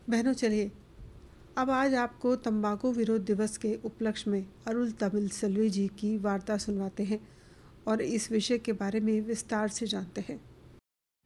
बहनों, चलिए अब आज आपको तंबाकू विरोध दिवस के उपलक्ष्य में अरुल तमिल सेल्वी जी की वार्ता सुनवाते हैं और इस विषय के बारे में विस्तार से जानते हैं।